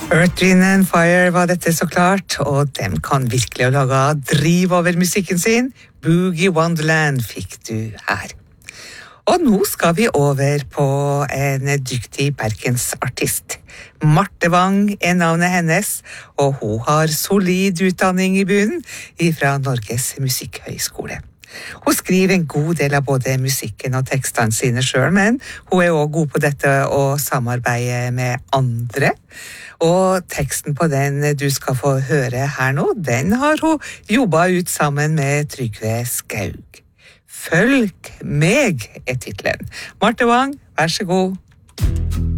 Earth, Wind and Fire var dette så klart, og dem kan virkelig å lage driv over musikken sin. Boogie Wonderland fikk du her. Og nå skal vi over på en dyktig Bergens-artist. Marte Wang er navnet hennes, og hun har solid utdanning i bunnen fra Norges Musikkhøgskole. Hun skriver en god del av både musikken og tekstene sine selv, men hun er også god på dette å samarbeide med andre. Og teksten på den du skal få høre her nå, den har hun jobbet ut sammen med Trygve Skaug. Følg meg er titlen. Marte Wang, vær så god.